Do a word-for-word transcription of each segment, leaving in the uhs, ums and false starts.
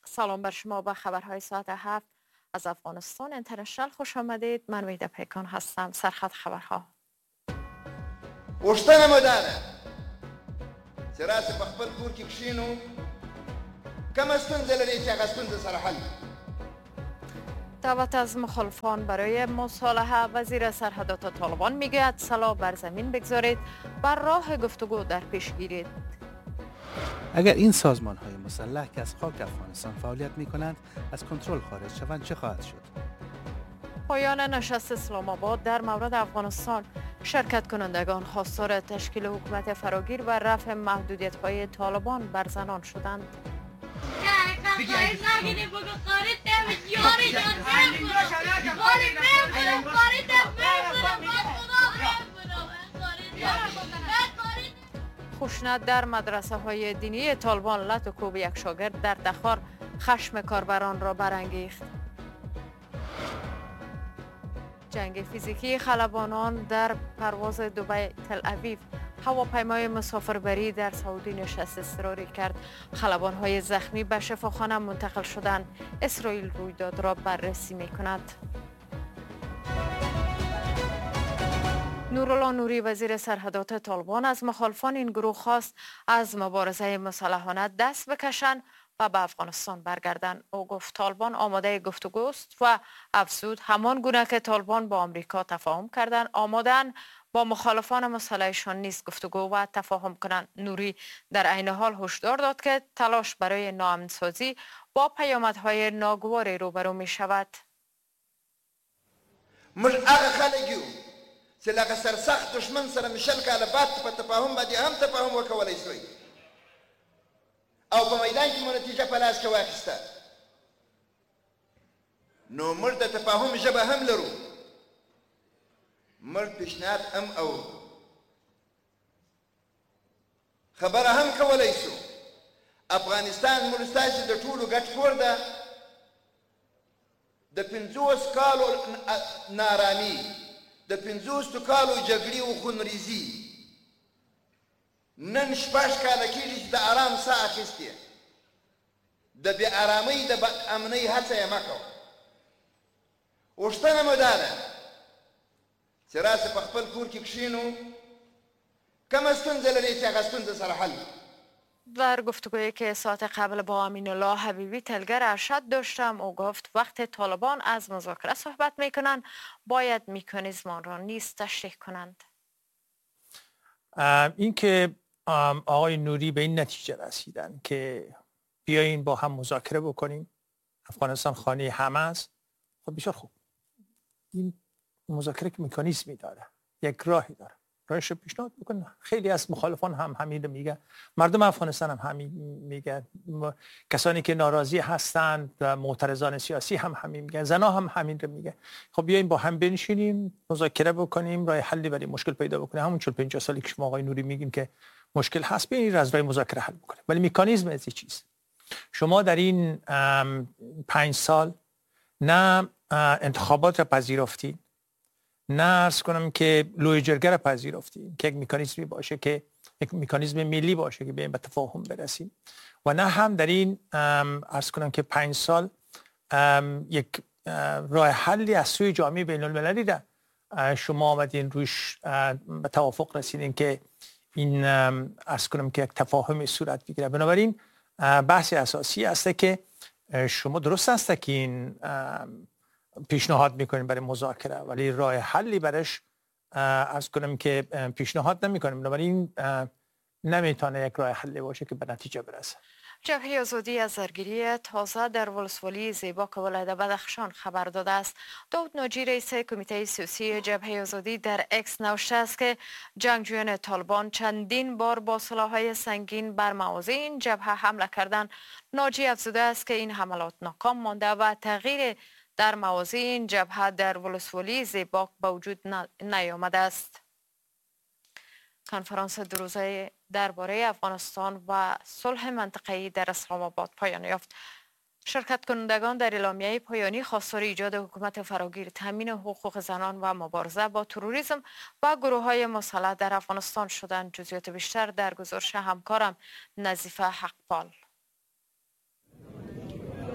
سلام بر شما به خبرهای ساعت هفت از افغانستان اینترنشنال خوش آمدید. من ویدا پیکان هستم. سرخط خبرها. پوښتنه مو دا ده چې راسه په خپل کور کې کښېنو، کومه ستونزه لري چې هغه ستونزه سره حل. دعوت از مخالفان برای مصالحه. وزیر سرحدات طالبان میگوید سلاح بر زمین بگذارید، بر راه گفتگو در پیش گیرید. اگر این سازمان های مسلح که از خاک افغانستان فعالیت می کنند از کنترل خارج شوند چه خواهد شد؟ پایان نشست اسلام آباد در مورد افغانستان. شرکت کنندگان خواستار تشکیل حکومت فراگیر و رفع محدودیت های طالبان بر زنان شدند. خشونت در مدرسه های دینی طالبان. لط و کوب یک شاگرد در تخار خشم کاربران را برانگیخت. جنگ فیزیکی خلبانان در پرواز دبی تل اویو. هواپیمای مسافربری در سعودی نشست اضطراری کرد. خلبان‌های زخمی به شفاخانه منتقل شدند. اسرائیل رویداد را بررسی می‌کند. نورالله نوری وزیر سرحدات طالبان از مخالفان این گروه خواست از مبارزه مسلحانه دست بکشند و به افغانستان برگردند. او گفت طالبان آماده گفتگوست و افزود همان گونه که طالبان با آمریکا تفاهم کردند آماده‌اند با مخالفان مسلحشان نیز گفتگو و تفاهم کنند. نوری در عین حال هشدار داد که تلاش برای ناامن‌سازی با پیامدهای ناگواری روبرو می شود. موږ هغه خلک یو چې لکه سرسخت دشمن سره مشل کاله بعد په تفاهم باندې هم تفاهم وکولی شوی او په میدان کې مو نتیجه په لاس کې واخیسته. نو موږ د تفاهم ژبه هم لرو، موږ پیشنهاد هم اورو، خبره هم کولی شو. افغانستان موږ ستاسې د ټولو ګډ کور ده. د پنځوس کالو نارامي، د پنځوسو کالو جګړې و خونریزي نن شپږ کاله کېږي چې د ارام ساه اخیستې. د بې ارامۍ د بد امنۍ هڅه یې مه کوه. غوښتنه مو دا ده چې راسه په خپل کور کې کښېنو، کومه ستونزه لري چې هغه ستونزه سره حل. در گفتگویی که ساعت قبل با امین الله حبیبی تلگر ارشد داشتم او گفت وقت طالبان از مذاکره صحبت میکنند باید مکانیزم آن را نیز تشریح کنند. این که آقای نوری به این نتیجه رسیدن که بیایین با هم مذاکره بکنیم، افغانستان خانه همه است، خب بسیار خوب. این مذاکره که مکانیزمی داره، یک راهی داره، راهش رو پیشنهاد بکنه. خیلی از مخالفان هم همین رو میگن، مردم افغانستان هم همین میگن، کسانی که ناراضی هستند و معترضان سیاسی هم همین میگن، زنا هم همین رو میگن. خب بیاین با هم بنشینیم مذاکره بکنیم، راه حلی برای مشکل پیدا بکنیم. همون چهل پنجاه سالی که شما آقای نوری میگیم که مشکل هست، بیاین از راه مذاکره حل بکنیم. ولی مکانیزم از چیز شما در این پنج سال نه انتخابات را پذیرفتید، نه عرض کنم که لوی جرگه را پذیرفتیم که یک مکانیزمی باشه که یک مکانیزم ملی باشه که بیایم به تفاهم برسیم، و نه هم در این عرض کنم که پنج سال یک راه حلی از سوی جامعه بین المللی را شما آمدین روش به توافق رسیدین که این عرض کنم که یک تفاهم صورت بگیره. بنابراین بحث اساسی است که شما درست است که این پیشنهاد میکنیم برای مذاکره، ولی راه حلی برش عرض کنم که پیشنهاد نمیکنیم. بنابراین نمیتونه یک راه حلی باشه که به نتیجه برسه. جبهه آزادی از درگیری تازه در ولسوالی زیباک ولایت بدخشان خبر داده است. داود ناجی رئیس کمیته سیاسی جبهه آزادی در اکس نوشته است که جنگجویان طالبان چندین بار با سلاح‌های سنگین بر مواضع این جبهه حمله کردند. ناجی افزوده است که این حملات ناکام مانده و تغییر در مواضع این جبهه در ولسوالی زیباک به وجود نیامده است. کنفرانس دو روزه درباره افغانستان و صلح منطقه‌ای در اسلام آباد پایان یافت. شرکت کنندگان در اعلامیه پایانی خواستار ایجاد حکومت فراگیر، تامین حقوق زنان و مبارزه با تروریسم و گروه‌های مسلح در افغانستان شدند. جزئیات بیشتر در گزارش همکارم نظیفه حقپال.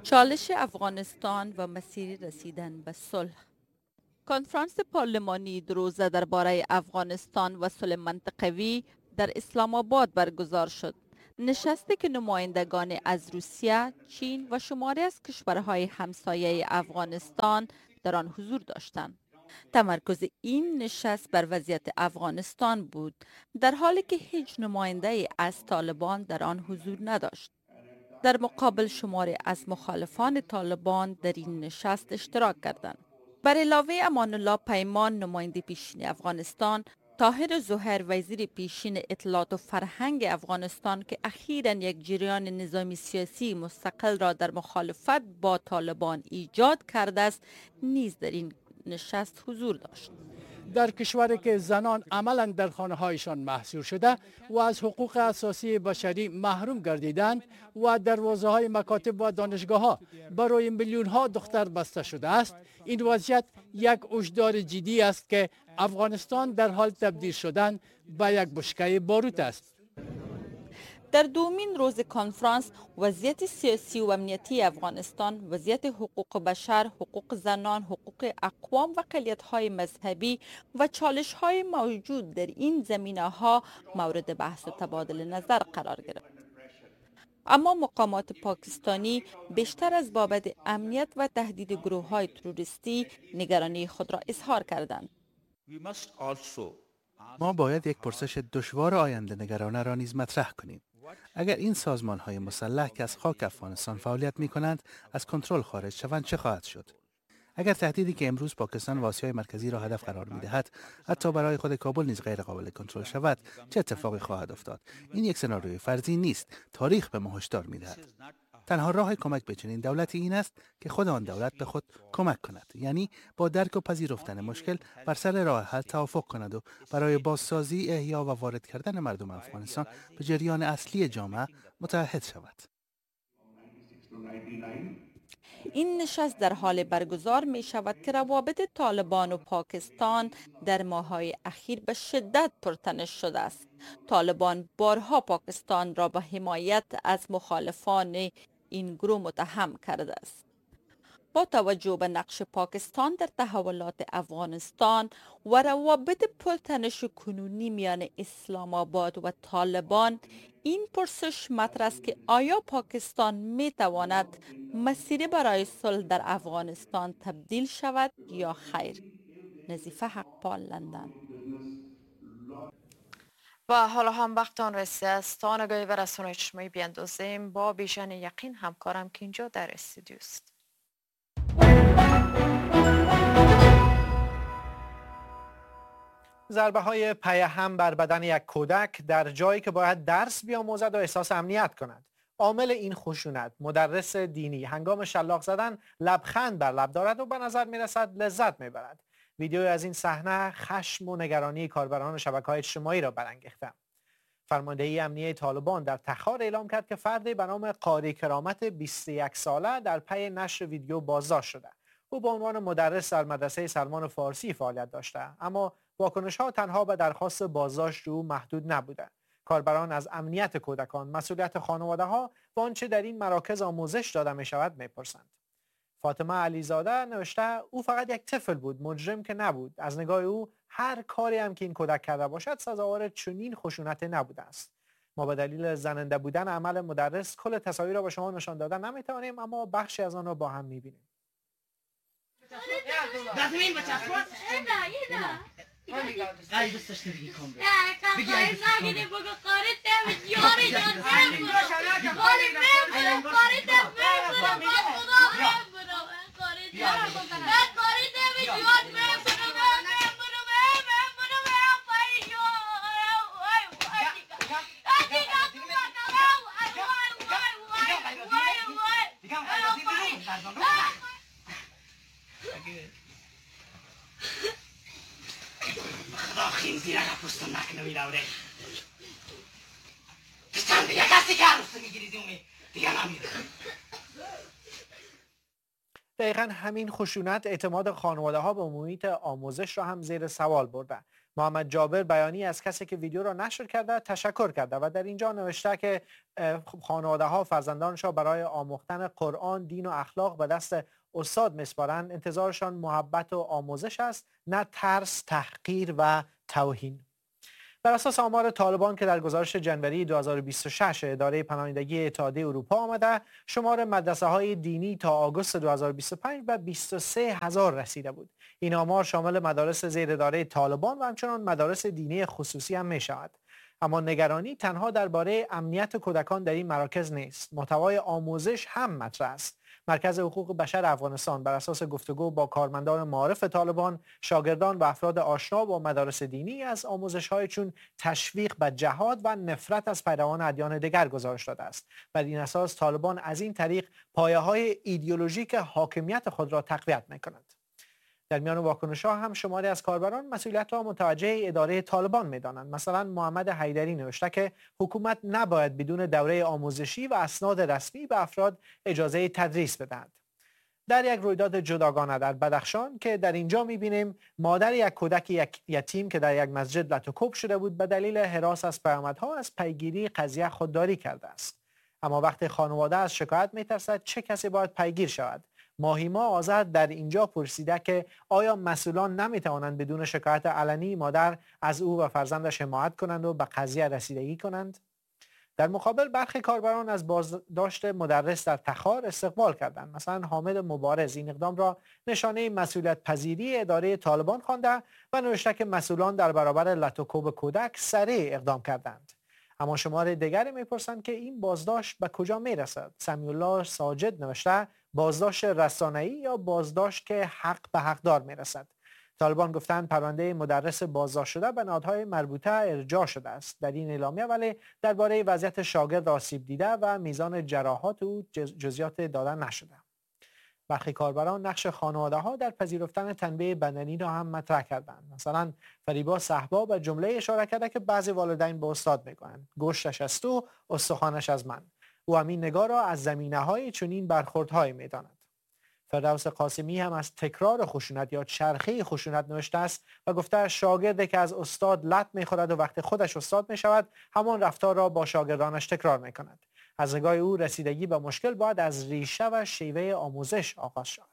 چالش افغانستان و مسیر رسیدن به صلح. کنفرانس پارلمانی دو روزه درباره افغانستان و صلح منطقوی در اسلام آباد برگزار شد. نشستی که نمایندگان از روسیه، چین و شماری از کشورهای همسایه افغانستان در آن حضور داشتند. تمرکز این نشست بر وضعیت افغانستان بود، در حالی که هیچ نماینده از طالبان در آن حضور نداشت. در مقابل شماری از مخالفان طالبان در این نشست اشتراک کردند. بر علاوه امان الله پیمان نماینده پیشین افغانستان، طاهر ظهر وزیر پیشین اطلاعات و فرهنگ افغانستان که اخیراً یک جریان نظامی سیاسی مستقل را در مخالفت با طالبان ایجاد کرده است، نیز در این نشست حضور داشت. در کشوری که زنان عملاً در خانه‌هایشان محصور شده و از حقوق اساسی بشری محروم گردیدند و دروازه‌های مکاتب و دانشگاه‌ها برای میلیون‌ها دختر بسته شده است، این وضعیت یک هشدار جدی است که افغانستان در حال تبدیل شدن به یک بشکه باروت است. در دومین روز کنفرانس، وضعیت سیاسی و امنیتی افغانستان، وضعیت حقوق بشر، حقوق زنان، حقوق اقوام و اقلیت‌های مذهبی و چالش‌های موجود در این زمینه‌ها مورد بحث و تبادل نظر قرار گرفت. اما مقامات پاکستانی بیشتر از بابت امنیت و تهدید گروه‌های تروریستی نگرانی خود را اظهار کردند. ما باید یک پرسش دشوار آینده نگرانه را نیز مطرح کنیم. اگر این سازمان های مسلح که از خاک افغانستان فعالیت می کنند از کنترل خارج شوند چه خواهد شد؟ اگر تهدیدی که امروز پاکستان و آسیای مرکزی را هدف قرار می دهد حتی برای خود کابل نیز غیر قابل کنترل شود، چه اتفاقی خواهد افتاد؟ این یک سناریوی فرضی نیست. تاریخ به ما هشدار می دهد. تنها راه کمک به چنین دولتی این است که خود آن دولت به خود کمک کند، یعنی با درک و پذیرفتن مشکل بر سر راه حل توافق کند و برای بازسازی، احیا و وارد کردن مردم افغانستان به جریان اصلی جامعه متحد شود. این نشست در حال برگزار می شود که روابط طالبان و پاکستان در ماه‌های اخیر به شدت پرتنش شده است. طالبان بارها پاکستان را به حمایت از مخالفان این گروه متهم کرده است. با توجه به نقش پاکستان در تحولات افغانستان و روابط پرتنش کنونی میان اسلام آباد و طالبان، این پرسش مطرح است که آیا پاکستان می تواند مسیر برای صلح در افغانستان تبدیل شود یا خیر؟ نظیفه حقپال، لندن. و حالا هم وقتان رسیده است تا نگاهی به رسانه‌های اجتماعی بیندازیم با بیژن یقین همکارم که اینجا در استودیو است. ضربه های پیهم بر بدن یک کودک در جایی که باید درس بیاموزد و احساس امنیت کند. عامل این خشونت مدرس دینی هنگام شلاق زدن لبخند بر لب دارد و به نظر می رسد لذت می برد. ویدیوی از این صحنه خشم و نگرانی کاربران شبکه‌های اجتماعی را برانگیخت. فرمانده امنیه طالبان در تخار اعلام کرد که فردی به نام قاری کرامت بیست و یک ساله در پی نشر ویدیو بازداشت شده. او به عنوان مدرس در مدرسه سلمان فارسی فعالیت داشته، اما واکنش‌ها تنها به درخواست بازداشت او محدود نبوده. کاربران از امنیت کودکان، مسئولیت خانواده‌ها و آنچه در این مراکز آموزش داده می‌شود می‌پرسند. فاطمه علیزاده نوشته او فقط یک طفل بود، مجرم که نبود. از نگاه او هر کاری هم که این کودک کرده باشد سزاوار چنین خشونت نبوده است. ما به دلیل زننده بودن عمل مدرس کل تصاویر را به شما نشان دادن نمی‌توانیم، اما بخشی از آن را با هم می‌بینیم. Ay, du største vi kommer. Ja, jeg kan bare snakke det på gårdet til mitt jord i jord. Gårdet med meg, gårdet til meg, for å få på da med for å gårdet til meg. Gårdet til mitt jord med for å med med for å med med for å med på i jord. Oi, oi, oi. Jeg digger at du var der. Oi, oi, oi, oi, oi. Vi kan være i rom der nå. خراخین زیرا پوستم نکنه میلاوره پستان دیگه کسی که عروسته میگیری دومی دیگه نمیره. دقیقا همین خشونت اعتماد خانواده ها به محیط آموزش را هم زیر سوال برده. محمد جابر بیانی از کسی که ویدیو را نشر کرده تشکر کرده و در اینجا نوشته که خانواده ها فرزندانشان برای آموختن قرآن، دین و اخلاق به دست استاد میسپارند. انتظارشان محبت و آموزش است، نه ترس، تحقیر و توهین. بر اساس آمار طالبان که در گزارش جنوری دو هزار و بیست و شش اداره پناهندگی اتحادیه اروپا آمده، شمار مدرسه های دینی تا آگوست دو هزار و بیست و پنج به بیست و سه هزار رسیده بود. این آمار شامل مدارس زیر اداره طالبان و همچنان مدارس دینی خصوصی هم می شود. اما نگرانی تنها درباره امنیت کودکان در این مراکز نیست. محتوای آموزش هم مطرح است. مرکز حقوق بشر افغانستان بر اساس گفتگو با کارمندان معارف طالبان، شاگردان و افراد آشنا با مدارس دینی از آموزش‌های چون تشویق به جهاد و نفرت از پیروان ادیان دیگر گزارش داده است. بر این اساس طالبان از این طریق پایه‌های ایدئولوژیک حاکمیت خود را تقویت می‌کنند. در میان واکنش‌ها هم شماری از کاربران مسئولیت را متوجه اداره طالبان می‌دانند. مثلا محمد حیدری نوشته که حکومت نباید بدون دوره آموزشی و اسناد رسمی به افراد اجازه تدریس بدهد. در یک رویداد جداگانه در بدخشان که در اینجا می‌بینیم مادر یک کودک یک یتیم که در یک مسجد لطوکوب شده بود به دلیل هراس از پیامدها از پیگیری قضیه خودداری کرده است. اما وقتی خانواده از شکایت می‌ترسد چه کسی باید پیگیر شود؟ ماهیما آذر در اینجا پرسیده که آیا مسئولان نمیتوانند بدون شکایت علنی مادر از او و فرزندش حمایت کنند و به قضیه رسیدگی کنند؟ در مقابل برخی کاربران از بازداشت مدرس در تخار استقبال کردند. مثلا حامد مبارز این اقدام را نشانه مسئولیت پذیری اداره طالبان خوانده و نوشته که مسئولان در برابر لطوکوب کودک سریع اقدام کردند. اما شمار دیگری میپرسند که این بازداشت به کجا میرسد؟ سمیع الله ساجد نوشته بازداشت رسانه‌ای یا بازداشت که حق به حقدار میرسد. طالبان گفتند پرونده مدرس بازداشت شده به نهادهای مربوطه ارجاع شده است. در این اعلامیه ولی درباره وضعیت شاگرد آسیب دیده و میزان جراحات او جزئیات داده نشده. برخی کاربران نقش خانواده ها در پذیرفتن تنبیه بدنی را هم مطرح کردند. مثلا فریبا صحبا به جمله اشاره کرده که بعضی والدین به استاد میگویند گوشتش از تو، استخوانش از من. او همین نگاه را از زمینه های چنین برخوردهایی میداند. فردوس قاسمی هم از تکرار خشونت یا چرخه خشونت نوشته است و گفته شاگردی که از استاد لط میخورد و وقتی خودش استاد میشود همان رفتار را با شاگردانش تکرار میکند. از نگاه او رسیدگی به مشکل باید از ریشه و شیوه آموزش آغاز شود.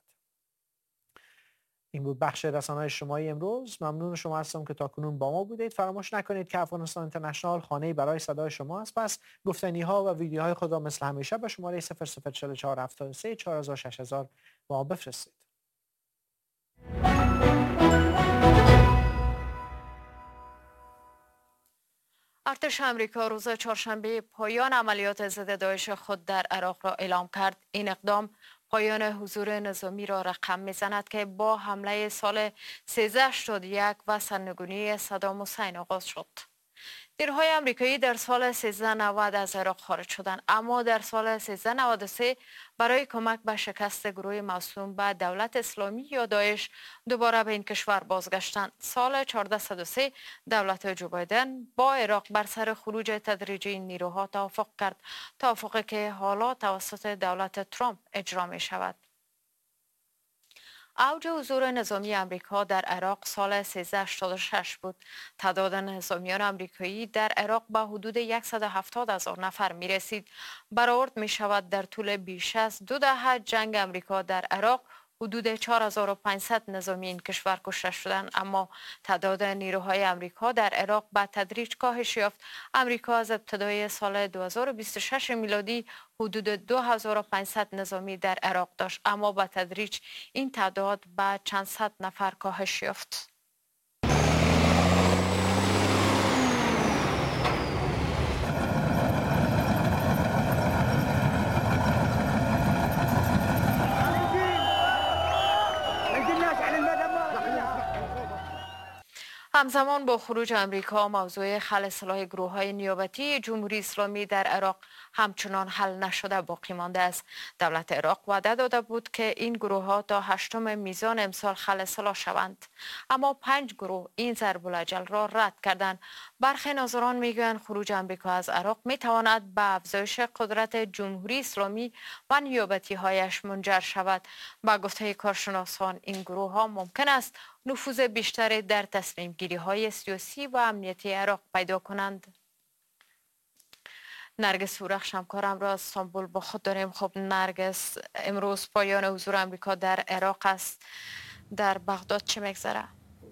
این بود بخش رسانه‌های اجتماعی امروز. ممنون شما هستم که تاکنون با ما بودید. فراموش نکنید که افغانستان اینترنشنال خانه‌ای برای صدای شما است. پس گفتنی‌ها و ویدیوهای خود را مثل همیشه به شماره صفر صفر چهار چهار هفتاد و سه چهار هزار شش هزار با ما بفرستید. ارتش آمریکا روز چهارشنبه پایان عملیات ضد داعش خود در عراق را اعلام کرد. این اقدام پایان حضور نظامی را رقم میزند که با حمله سال سیزده هشتاد و یک و سرنگونی صدام حسین آغاز شد. نیروهای آمریکایی در سال سیزده نود از عراق خارج شدند، اما در سال سیزده نود و سه برای کمک به شکست گروه موسوم به دولت اسلامی یا داعش دوباره به این کشور بازگشتند. سال چهارده صد و سه دولت جو بایدن با عراق بر سر خروج تدریجی این نیروها توافق کرد، توافقی که حالا توسط دولت ترامپ اجرا می شود. اوج حضور نظامی آمریکا در عراق سال سیزده هشتاد و شش بود. تعداد نظامیان آمریکایی در عراق به حدود صد و هفتاد هزار نفر می رسید. برآورد می شود در طول بیش از دو دهه جنگ آمریکا در عراق حدود چهار هزار و پانصد نظامی این کشور کشته شدند، اما تعداد نیروهای آمریکا در عراق به تدریج کاهش یافت. آمریکا از ابتدای سال دو هزار و بیست و شش میلادی حدود دو هزار و پانصد نظامی در عراق داشت، اما به تدریج این تعداد به چند صد نفر کاهش یافت. همزمان با خروج آمریکا موضوع خلع سلاح گروه‌های نیابتی جمهوری اسلامی در عراق همچنان حل نشده باقی مانده است. دولت عراق وعده داده بود که این گروه‌ها تا هشتم میزان امسال خلع سلاح شوند، اما پنج گروه این ضرب الاجل را رد کردند. برخی ناظران میگویند خروج آمریکا از عراق میتواند به افزایش قدرت جمهوری اسلامی و نیابتی هایش منجر شود. با گفته کارشناسان این گروه ها ممکن است نفوذ بیشتری در تصمیم گیری های سیاسی و امنیتی عراق پیدا کنند. نرگس سورخش همکارم را از استانبول با خود داریم. خب نرگس، امروز پایان حضور آمریکا در عراق است. در بغداد چه میگذره؟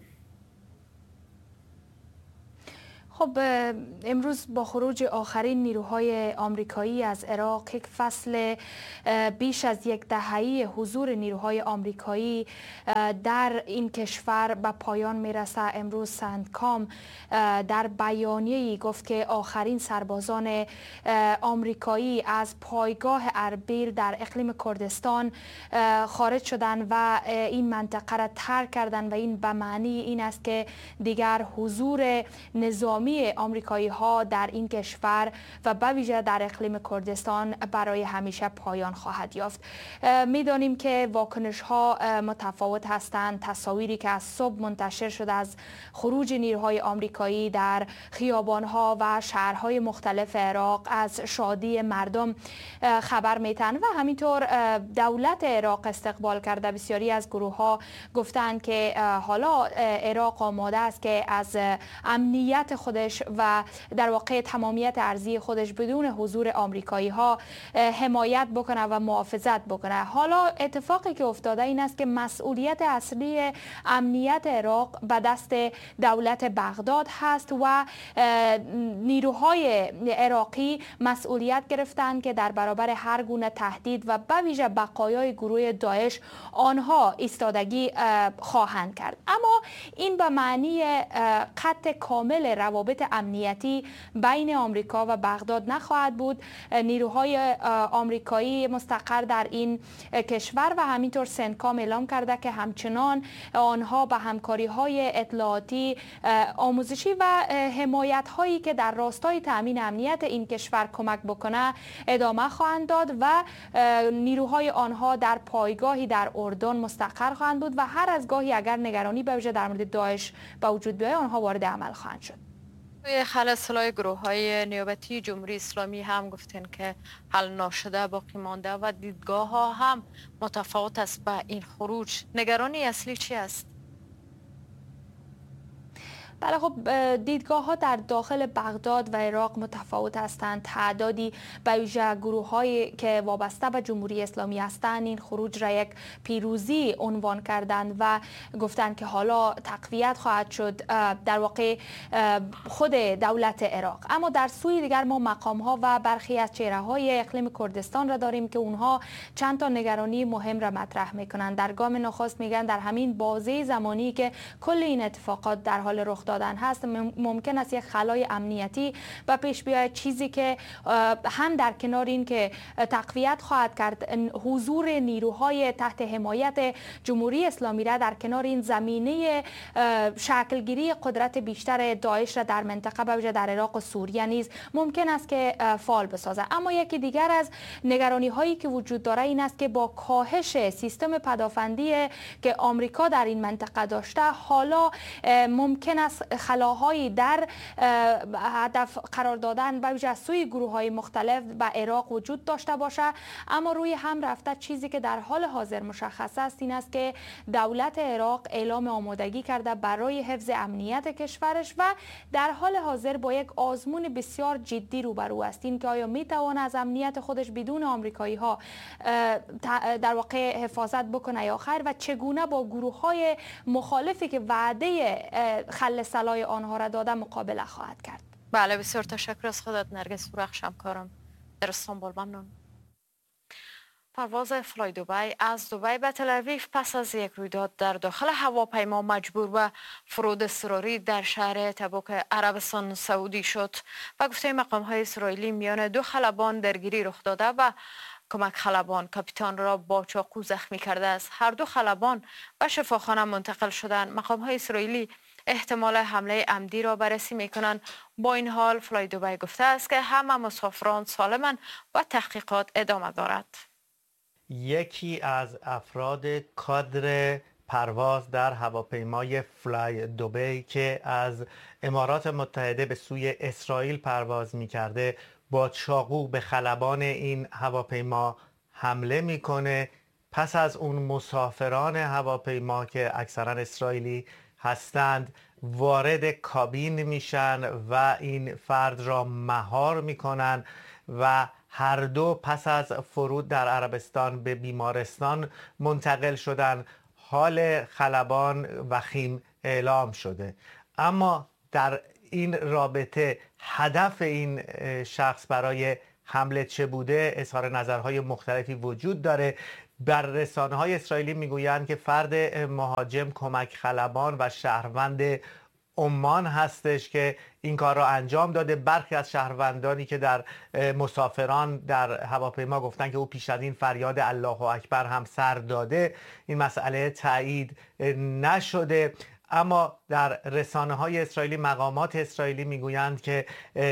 خب امروز با خروج آخرین نیروهای آمریکایی از عراق یک فصل بیش از یک دهه‌ای حضور نیروهای آمریکایی در این کشور به پایان میرسه. امروز سندکام در بیانیه‌ای گفت که آخرین سربازان آمریکایی از پایگاه اربیل در اقلیم کردستان خارج شدند و این منطقه را ترک کردند و این به معنی این است که دیگر حضور نظامی آمریکایی ها در این کشور و به ویژه در اقلیم کردستان برای همیشه پایان خواهد یافت. میدانیم که واکنش ها متفاوت هستند. تصاویری که از صبح منتشر شده از خروج نیروهای آمریکایی در خیابان ها و شهرهای مختلف عراق از شادی مردم خبر میتن و همینطور دولت عراق استقبال کرده. بسیاری از گروه ها گفتند که حالا عراق آماده است که از امنیت خودش و در واقع تمامیت ارضی خودش بدون حضور آمریکایی ها حمایت بکنه و محافظت بکنه. حالا اتفاقی که افتاده این است که مسئولیت اصلی امنیت عراق به دست دولت بغداد هست و نیروهای عراقی مسئولیت گرفتند که در برابر هر گونه تهدید و به ویژه بقایای گروه داعش آنها ایستادگی خواهند کرد. اما این به معنی قطع کامل روابط امنیتی بین آمریکا و بغداد نخواهد بود. نیروهای آمریکایی مستقر در این کشور و همینطور سندکام اعلام کرده که همچنان آنها به همکاری های اطلاعاتی، آموزشی و حمایت هایی که در راستای تأمین امنیت این کشور کمک بکنه ادامه خواهند داد و نیروهای آنها در پایگاهی در اردن مستقر خواهند بود و هر از گاهی اگر نگرانی به وجه در مورد داعش به وجود بیاید آنها وارد عمل خواهند شد. توی خلاص سلاح گروه های نیابتی جمهوری اسلامی هم گفتن که حل ناشده باقی مانده و دیدگاه ها هم متفاوت است با این خروج. نگرانی اصلی چی است؟ بله، خب دیدگاه ها در داخل بغداد و عراق متفاوت هستند. تعدادی به ویژه گروه هایی که وابسته به جمهوری اسلامی هستند این خروج را یک پیروزی عنوان کردند و گفتند که حالا تقویت خواهد شد در واقع خود دولت عراق. اما در سوی دیگر ما مقام ها و برخی از چهره های اقلیم کردستان را داریم که اونها چند تا نگرانی مهم را مطرح میکنند. در گام نخست میگن در همین بازه زمانی که کل این اتفاقات در حال رخ دادن هست ممکن است یک خلای امنیتی به پیش بیاید، چیزی که هم در کنار این که تقویت خواهد کرد حضور نیروهای تحت حمایت جمهوری اسلامی را، در کنار این زمینه شکلگیری قدرت بیشتر داعش را در منطقه به ویژه در عراق و سوریه نیز ممکن است که فعال بسازد. اما یکی دیگر از نگرانی هایی که وجود داره این است که با کاهش سیستم پدافندی که آمریکا در این منطقه داشته حالا ممکن است خلاهایی در هدف قرار دادن به ویژه از سوی گروه های مختلف به عراق وجود داشته باشه. اما روی هم رفته چیزی که در حال حاضر مشخص است این است که دولت عراق اعلام آمادگی کرده برای حفظ امنیت کشورش و در حال حاضر با یک آزمون بسیار جدی روبرو است، این که آیا میتواند از امنیت خودش بدون آمریکایی ها در واقع حفاظت بکنه یا خیر و چگونه با گروه های مخالفی که وعده خل سلاح آنها را داده مقابله خواهد کرد. بله، بسیار تشکر از خودت نرگس سورخش، همکارم در استانبول. ممنون. پرواز فلای دبی از دبی به تل اویو پس از یک رویداد در داخل هواپیما مجبور به فرود اضطراری در شهر تبوک عربستان سعودی شد و گفته مقام های اسرائیلی میان دو خلبان درگیری رخ داده و کمک خلبان کاپیتان را با چاقو زخمی کرده است. هر دو خلبان به شفاخانه منتقل شدند. مقام های اسرائیلی احتمال حمله عمدی را بررسی می کنند. با این حال فلای دبی گفته است که همه مسافران سالمند و تحقیقات ادامه دارد. یکی از افراد کادر پرواز در هواپیمای فلای دوبی که از امارات متحده به سوی اسرائیل پرواز می‌کرده با چاقو به خلبان این هواپیما حمله میکنه. پس از اون مسافران هواپیما که اکثرا اسرائیلی هستند وارد کابین میشن و این فرد را مهار میکنن و هر دو پس از فرود در عربستان به بیمارستان منتقل شدن. حال خلبان وخیم اعلام شده، اما در این رابطه هدف این شخص برای حمله چه بوده اظهار نظرهای مختلفی وجود داره. بر رسانه‌های اسرائیلی میگویند که فرد مهاجم کمک خلبان و شهروند عمان هستش که این کار را انجام داده. برخی از شهروندانی که در مسافران در هواپیما گفتن که او پیش از این فریاد الله اکبر هم سر داده. این مسئله تایید نشده، اما در رسانه‌های اسرائیلی مقامات اسرائیلی میگویند که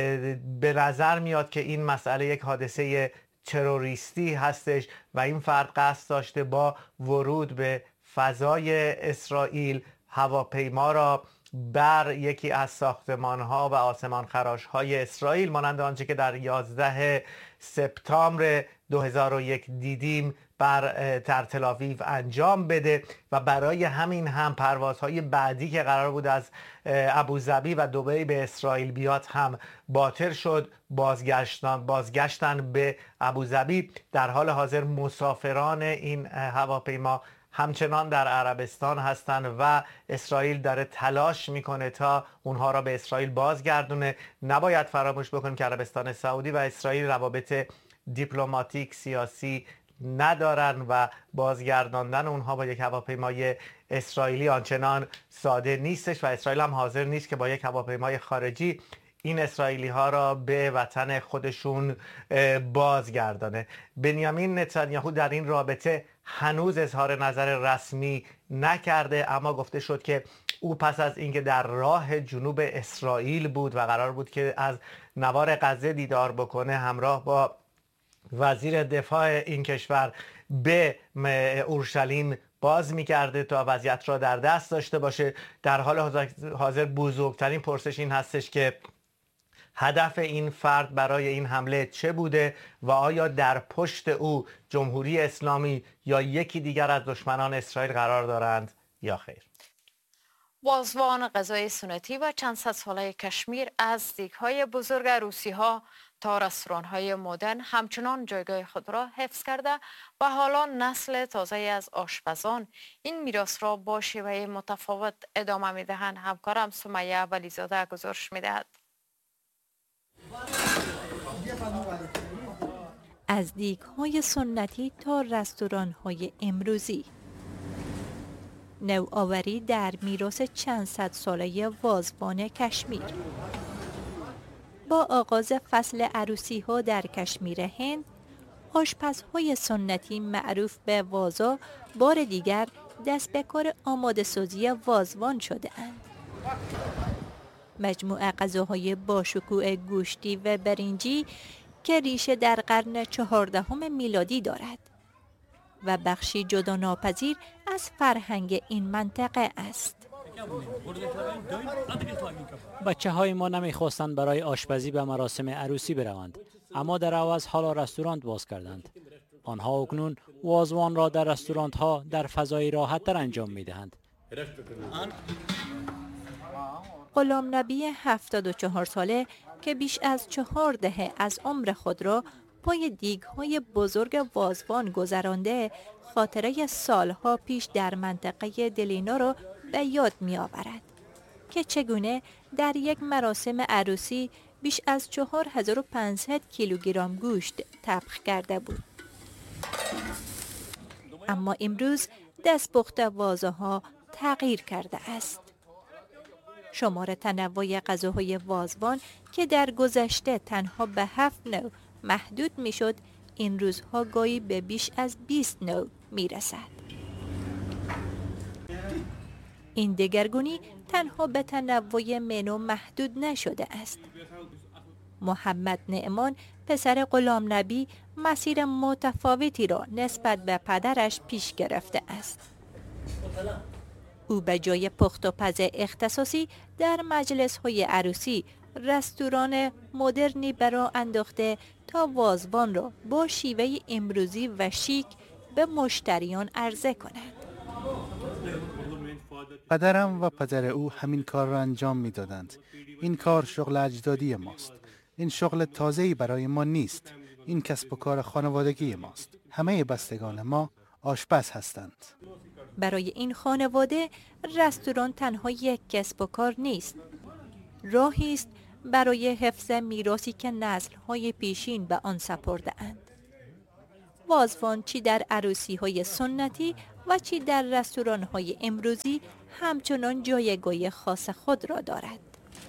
به نظر میاد که این مسئله یک حادثه تروریستی هستش و این فرد قصد داشته با ورود به فضای اسرائیل هواپیما را بر یکی از ساختمان‌ها و آسمان‌خراش‌های اسرائیل مانند آنچه که در یازده سپتامبر دو هزار و یک دیدیم بر در تل‌آویو انجام بده و برای همین هم پروازهای بعدی که قرار بود از ابوظبی و دبی به اسرائیل بیاد هم باطل شد. بازگشتن بازگشتن به ابوظبی. در حال حاضر مسافران این هواپیما همچنان در عربستان هستند و اسرائیل داره تلاش میکنه تا اونها را به اسرائیل بازگردونه. نباید فراموش بکنیم که عربستان سعودی و اسرائیل روابط دیپلماتیک سیاسی ندارن و بازگرداندن اونها با یک هواپیمای اسرائیلی آنچنان ساده نیستش و اسرائیل هم حاضر نیست که با یک هواپیمای خارجی این اسرائیلی ها را به وطن خودشون بازگردانه. بنیامین نتانیاهو در این رابطه هنوز اظهار نظر رسمی نکرده، اما گفته شد که او پس از اینکه در راه جنوب اسرائیل بود و قرار بود که از نوار غزه دیدار بکنه همراه با وزیر دفاع این کشور به اورشلیم باز می‌کرده تا وضعیت را در دست داشته باشه. در حال حاضر بزرگترین پرسش این هستش که هدف این فرد برای این حمله چه بوده و آیا در پشت او جمهوری اسلامی یا یکی دیگر از دشمنان اسرائیل قرار دارند یا خیر. وازوان غذای سنتی و چند صد ساله کشمیر از دیگ‌های بزرگ روسی‌ها تا رستوران‌های مدرن همچنان جایگاه خود را حفظ کرده و حالا نسل تازه از آشپزان این میراث را با شیوه متفاوت ادامه می‌دهند. همکارم سمیه ولیزاده گزارش می‌دهد. از دیگ‌های سنتی تا رستوران‌های امروزی، نوآوری در میراث چند صد ساله وازوان کشمیر. با آغاز فصل عروسی ها در کشمیر هند، آشپزهای سنتی معروف به وازا بار دیگر دست به کار آماده سازی وازوان شده اند. مجموعه غذاهای باشکوه گوشتی و برنجی که ریشه در قرن چهاردهم میلادی دارد و بخشی جدا ناپذیر از فرهنگ این منطقه است. بچه های ما نمیخواستند برای آشپزی به مراسم عروسی بروند، اما در عوض حالا رستوران باز کردند. آنها اکنون وازوان را در رستوران ها در فضای راحت تر انجام می دهند. غلام نبی هفتاد و چهار ساله که بیش از چهار دهه از عمر خود را پای دیگ‌های بزرگ وازوان گذرانده، خاطره سالها پیش در منطقه دلینا را به یاد می آورد که چگونه در یک مراسم عروسی بیش از چهار هزار و پانصد کیلوگرم گوشت طبخ کرده بود. اما امروز دستپخت وازها تغییر کرده است. شمار تنوع غذاهای وازوان که در گذشته تنها به هفت نوع محدود می شد، این روزها گاهی به بیش از بیست نوع می رسد. این دگرگونی تنها به تنوع منو محدود نشده است. محمد نعمان پسر غلام نبی مسیر متفاوتی را نسبت به پدرش پیش گرفته است. او به جای پخت و پز اختصاصی در مجلس های عروسی رستوران مدرنی برا انداخته تا وازوان را با شیوه امروزی و شیک به مشتریان عرضه کند. پدرم و پدر او همین کار را انجام می دادند. این کار شغل اجدادی ماست. این شغل تازه‌ای برای ما نیست. این کسب و کار خانوادگی ماست. همه بستگان ما آشپز هستند. برای این خانواده رستوران تنها یک کسب و کار نیست. راهی است برای حفظ میراثی که نسل‌های پیشین به آن سپرده‌اند. وازوان چی در عروسی‌های سنتی و چی در رستوران‌های امروزی همچنان جایگاه خاص خود را دارد.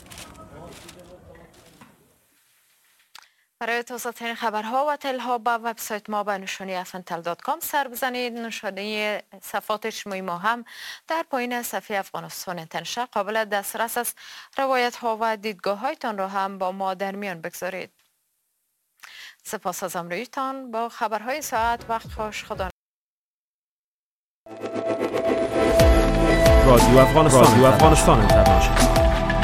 برای تازه‌ترین خبرها و اطلاعات با وبسایت ما به نشانی افنتل دات کام سر بزنید. نشانی صفحات اجتماعی ما هم در پایین صفحه افغانستان اینترنشنال قابل دسترس است. روایت‌ها و دیدگاه‌هایتان را هم با ما در میان بگذارید. سپاس از همراهیتان با خبرهای ساعت. وقت خوش. خدا. رادیو افغانستان رادیو افغانستان اینترنشنال.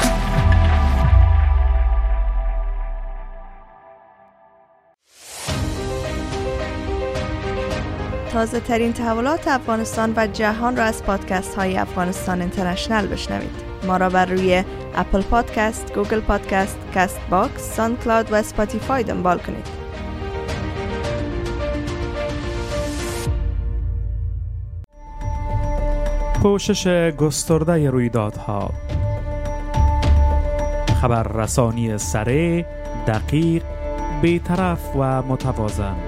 تازه ترین تحولات افغانستان و جهان را از پادکست های افغانستان اینترنشنال بشنوید. ما را بر روی اپل پادکست، گوگل پادکست، کست باکس، ساوند کلاود و اسپاتیفای دنبال کنید. پوشش گسترده رویدادها، خبررسانی سریع، دقیق، بی‌طرف و متوازن.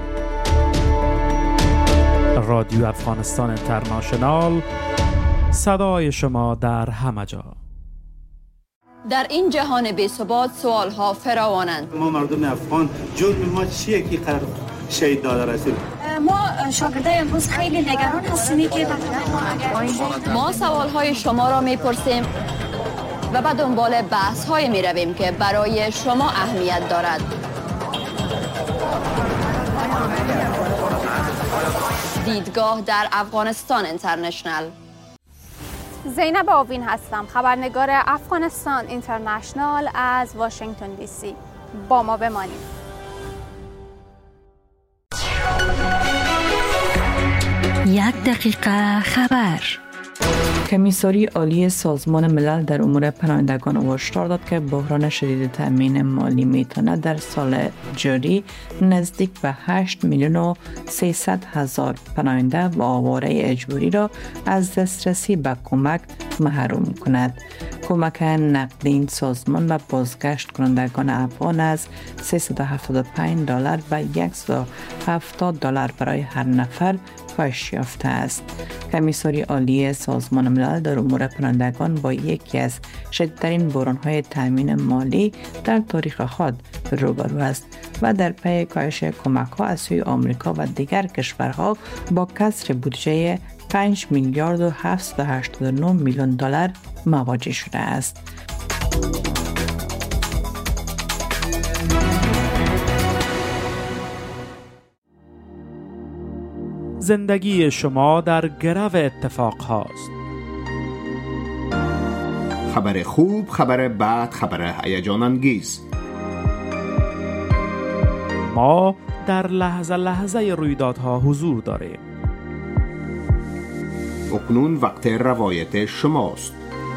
رادیو افغانستان اینترنشنال، صدای شما در همه جا. در این جهان بی‌ثبات سوال‌ها فراوانند. ما مردم افغان جرم ما چیه که قرار شهید داده رسول؟ ما شاگردای امروز خیلی نگران هستیم که ما سوال‌های شما را می‌پرسیم و به دنبال بحث‌های می‌رویم که برای شما اهمیت دارد. دیدگاه در افغانستان اینترنشنال. زینب آوین هستم، خبرنگار افغانستان اینترنشنال از واشنگتن دی سی. با ما بمانید. یک دقیقه خبر. کمیساری عالی سازمان ملل در امور پناهندگان هشدار داد که بحران شدید تامین مالی میتواند در سال جاری نزدیک به هشت میلیون و سیصد هزار پناهنده و آواره اجباری را از دسترسی به کمک محروم کند. کمک نقدی این سازمان به بازگشت کنندگان افغان از سیصد و هفتاد و پنج دلار و صد و هفتاد دلار برای هر نفر کاهش یافته است. کمیساری عالی سازمان ملل در امور پناهندگان با یکی از شدیدترین بحران‌های تامین مالی در تاریخ خود روبرو است و در پی کاهش کمک‌ها از سوی آمریکا و دیگر کشورها با کسر بودجه پنج میلیارد و هفتصد و هشتاد و نه میلیون دلار مواجه شده است. زندگی شما در گرو اتفاق هاست. خبر خوب، خبر بد، خبر هیجان انگیز. ما در لحظه لحظه رویدادها حضور داریم. اکنون وقت روایت شماست.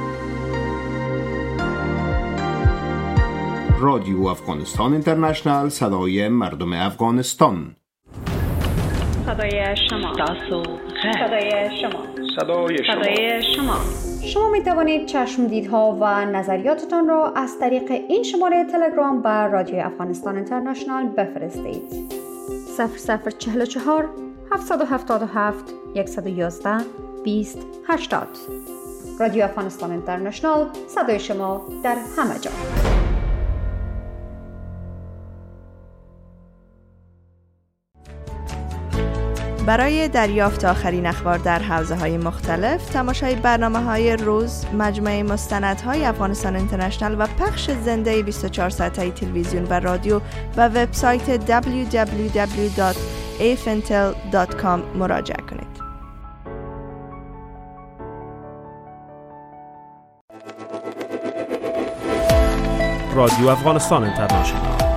رادیو افغانستان اینترنشنال، صدای مردم افغانستان. صدای شما. صدای شما. صدای شما. صدای شما. شما می توانید چشم دیدها و نظریاتتان را از طریق این شماره تلگرام بر رادیو افغانستان اینترنشنال بفرستید. صفر صفر چهل و چهار هفتصد و هفتاد و هفت صد و یازده بیست هشتاد. رادیو افغانستان اینترنشنال، صدای شما در همه جا. برای دریافت آخرین اخبار در حوزه‌های مختلف، تماشای برنامه‌های روز، مجموعه مستندهای افغانستان اینترنشنال و پخش زنده بیست و چهار ساعته تلویزیون و رادیو و وبسایت دبلیو دبلیو دبلیو دات افنتل دات کام مراجعه کنید. رادیو افغانستان اینترنشنال.